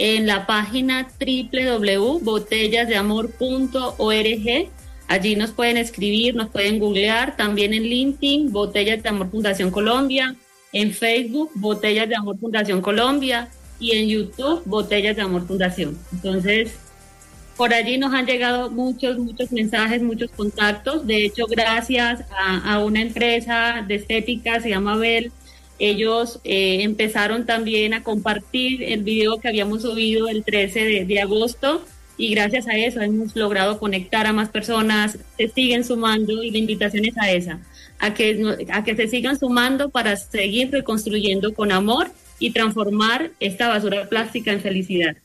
en la página www.botellasdeamor.org. Allí nos pueden escribir, nos pueden googlear, también en LinkedIn, Botellas de Amor Fundación Colombia, en Facebook, Botellas de Amor Fundación Colombia, y en YouTube, Botellas de Amor Fundación. Entonces, por allí nos han llegado muchos mensajes, muchos contactos. De hecho, gracias a una empresa de estética, se llama Bell, ellos empezaron también a compartir el video que habíamos subido el 13 de agosto, y gracias a eso hemos logrado conectar a más personas, se siguen sumando, y la invitación es a esa, a que se sigan sumando para seguir reconstruyendo con amor y transformar esta basura plástica en felicidad.